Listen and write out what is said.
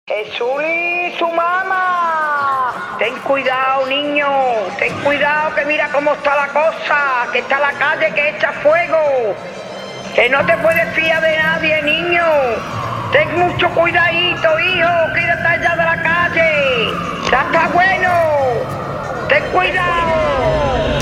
Jesús y su mamá. Ten cuidado, niño. Ten cuidado, que mira cómo está la cosa. Que está la calle que echa fuego. Que no te puedes fiar de nadie, niño. Ten mucho cuidadito, hijo. Quédate allá de la calle. Ya está bueno. Ten cuidado.